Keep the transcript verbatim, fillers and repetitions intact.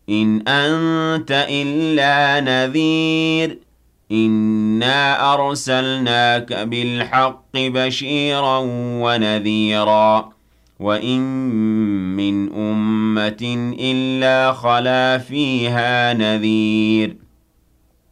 إِنْ أَنتَ إِلَّا نَذِيرٌ إِنَّا أَرْسَلْنَاكَ بِالْحَقِّ بَشِيرًا وَنَذِيرًا وَإِن مِّنْ أُمَّةٍ إِلَّا خَلَا فِيهَا نَذِيرٌ